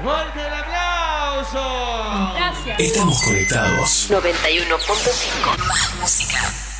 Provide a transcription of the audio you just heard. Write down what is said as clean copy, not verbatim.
¡Fuerte el aplauso! Gracias. Estamos conectados. 91.5. Más música.